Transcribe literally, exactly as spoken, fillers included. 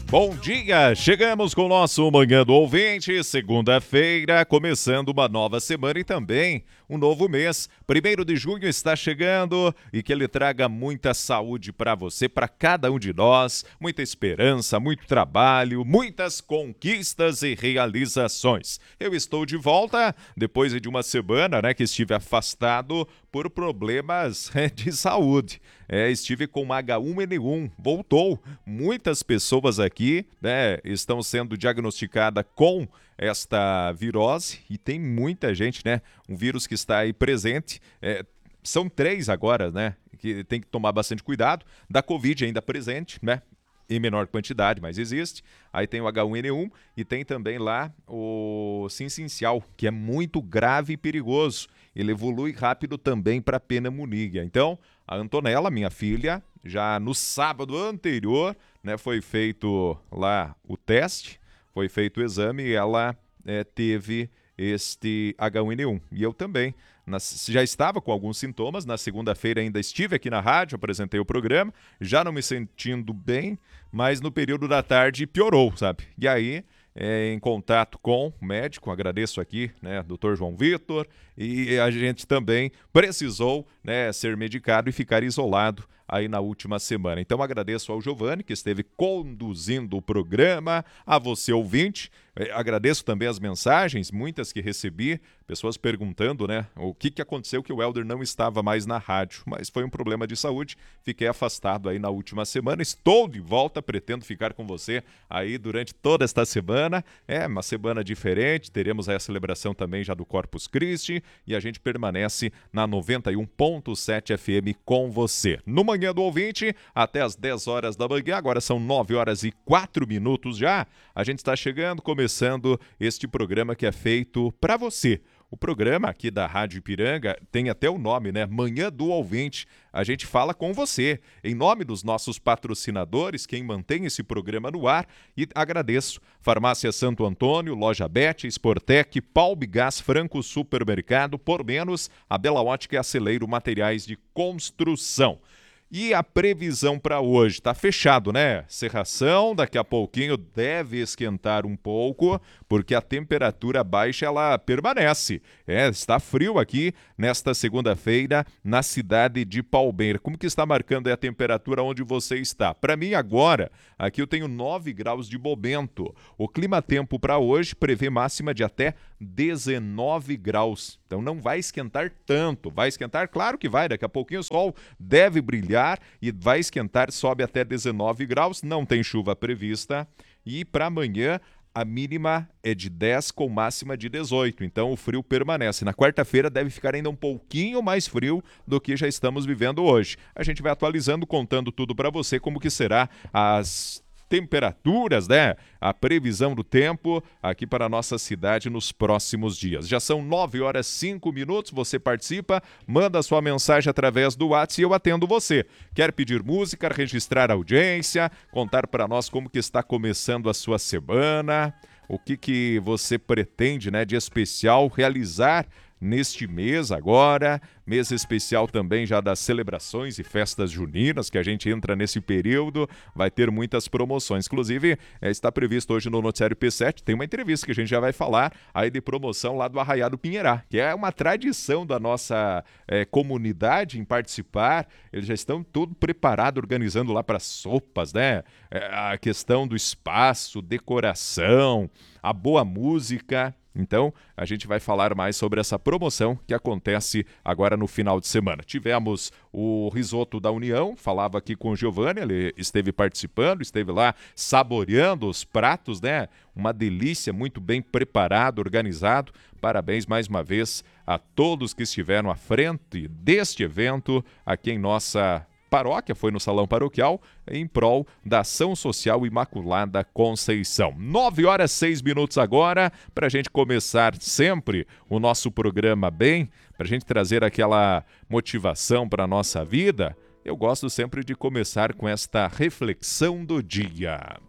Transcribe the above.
Bom dia, chegamos com o nosso Manhã do Ouvinte, segunda-feira, começando uma nova semana e também um novo mês. Primeiro de junho está chegando e que ele traga muita saúde para você, para cada um de nós, muita esperança, muito trabalho, muitas conquistas e realizações. Eu estou de volta depois de uma semana, né, que estive afastado por problemas de saúde. É, estive com H um N um, voltou. Muitas pessoas aqui, né, estão sendo diagnosticadas com esta virose e tem muita gente, né, um vírus que está aí presente. É, são três agora, né, que tem que tomar bastante cuidado. Da Covid ainda presente, né, em menor quantidade, mas existe. Aí tem o H um N um e tem também lá o sincincial, que é muito grave e perigoso. Ele evolui rápido também para pneumonia. Então, a Antonella, minha filha, já no sábado anterior, né, foi feito lá o teste, foi feito o exame e ela é, teve este H um N um. E eu também. Nas, já estava com alguns sintomas, na segunda-feira ainda estive aqui na rádio, apresentei o programa, já não me sentindo bem, mas no período da tarde piorou, sabe? E aí, é, em contato com o médico, agradeço aqui, né, doutor João Vitor, e a gente também precisou, né, ser medicado e ficar isolado aí na última semana. Então agradeço ao Giovanni, que esteve conduzindo o programa, a você ouvinte, agradeço também as mensagens, muitas que recebi, pessoas perguntando, né, o que, que aconteceu que o Helder não estava mais na rádio, mas foi um problema de saúde, fiquei afastado aí na última semana, estou de volta, pretendo ficar com você aí durante toda esta semana, é uma semana diferente, teremos aí a celebração também já do Corpus Christi e a gente permanece na noventa e um ponto sete F M com você. No Manhã do Ouvinte, até às dez horas da manhã, agora são nove horas e quatro minutos já, a gente está chegando, começando este programa que é feito para você. O programa aqui da Rádio Ipiranga tem até o nome, né? Manhã do Ouvinte. A gente fala com você. Em nome dos nossos patrocinadores, quem mantém esse programa no ar, e agradeço. Farmácia Santo Antônio, Loja Bet, Sportec, Palbigás, Franco Supermercado, por menos, a Bela Ótica e Aceleiro Materiais de Construção. E a previsão para hoje? Tá fechado, né? Cerração, daqui a pouquinho deve esquentar um pouco, porque a temperatura baixa ela permanece. É, está frio aqui nesta segunda-feira na cidade de Palmeira. Como que está marcando a temperatura onde você está? Para mim agora, aqui eu tenho nove graus de momento. O clima-tempo para hoje prevê máxima de até dezenove graus. Então não vai esquentar tanto. Vai esquentar? Claro que vai. Daqui a pouquinho o sol deve brilhar e vai esquentar, sobe até dezenove graus, não tem chuva prevista e para amanhã a mínima é de dez com máxima de dezoito, então o frio permanece. Na quarta-feira deve ficar ainda um pouquinho mais frio do que já estamos vivendo hoje. A gente vai atualizando, contando tudo para você, como que será as temperaturas, né? A previsão do tempo aqui para a nossa cidade nos próximos dias. Já são nove horas e cinco minutos, você participa, manda sua mensagem através do WhatsApp e eu atendo você. Quer pedir música, registrar audiência, contar para nós como que está começando a sua semana, o que que você pretende, né, de especial realizar neste mês agora, mês especial também já das celebrações e festas juninas, que a gente entra nesse período, vai ter muitas promoções. Inclusive, é, está previsto hoje no Noticiário P sete, tem uma entrevista que a gente já vai falar aí de promoção lá do Arraiá do Pinheirá, que é uma tradição da nossa é, comunidade em participar. Eles já estão tudo preparado, organizando lá para sopas, né? É, a questão do espaço, decoração, a boa música. Então, a gente vai falar mais sobre essa promoção que acontece agora no final de semana. Tivemos o risoto da União, falava aqui com o Giovanni, ele esteve participando, esteve lá saboreando os pratos, né? Uma delícia, muito bem preparado, organizado. Parabéns mais uma vez a todos que estiveram à frente deste evento aqui em nossa paróquia, foi no Salão Paroquial, em prol da Ação Social Imaculada Conceição. Nove horas, seis minutos agora, para a gente começar sempre o nosso programa bem, para a gente trazer aquela motivação para a nossa vida. Eu gosto sempre de começar com esta reflexão do dia.